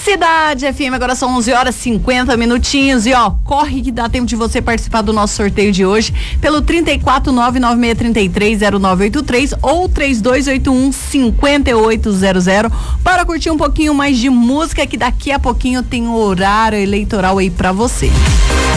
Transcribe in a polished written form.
Cidade FM, agora são 11 horas 50 minutinhos e corre que dá tempo de você participar do nosso sorteio de hoje pelo 34996330983 ou 3281-5800 para curtir um pouquinho mais de música, que daqui a pouquinho tem o horário eleitoral aí pra você.